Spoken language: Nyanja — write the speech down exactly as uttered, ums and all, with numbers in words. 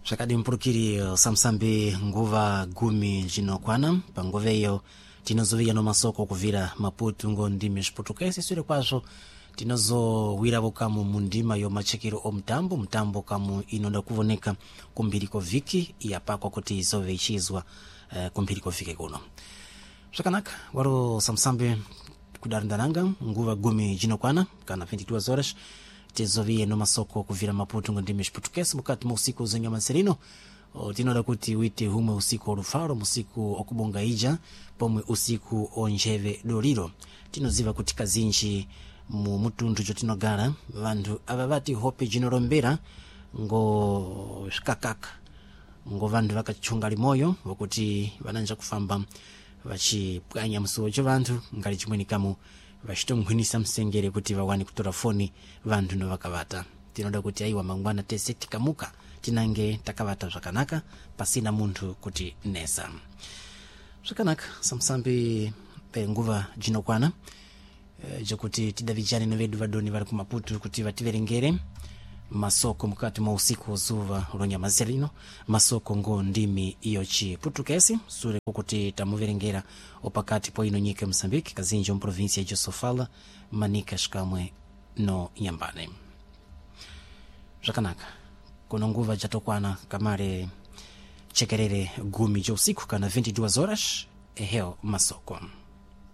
Zvakadi mpurukiri samsambi nguva gumi jinokwana pangoveyo tinozovia no masoko kuvira Maputo ngo ndimi Portuguese sure kwazvo tinozowira vokamu mundima yo machekero omtambo mtambo kamu inonda kuvoneka kumbiriko viki yapakwa kuti izove ichizwa uh, kumbiriko viki kuno. Zvakanaka waro samsambi kudarandaranga nguva gumi jinokwana kana vinte-duas horas tizovie no masoko kuvira Maputo ngo ndimi Portuguese mukati mu usiku zenyamanserino tinoda kuti uite humwe usiku olufaro musiku okubonga ija pomwe usiku onjeve doriro tinoziva kuti kazinji mu mutundu jotinogara vantu ava vati hope jinolombera ngo shikakaka ngo vantu vakachunga limoyo vokuti vananja kufamba vachipwanya msuwo cho vantu ngali chimweni kamu vachitongwinisa msengere kuti vawani kutora foni vantu no vakavata tinoda kuti aiwa mangwana tese tikamuka tinange takavata zvakanaka pasina muntu kuti nesa zvakanaka samsambi pe nguva jinokwana e, jokuti tidavijani nevedu vadoni vari kumaputu kuti vativerengere masoko mukati mwa usiku zuva lonyamazirino masoko ngo ndimi iyo chi Portuguese sure kukuti tamuverengera opakati po ino nyika Mozambique kazinji mprovinsia jo Sofala manika shikamwe no Nyambane. Zvakanaka kuno nguva jatokwana kamare chekerere gumi jo usiku kana vinte-duas horas eheo masoko.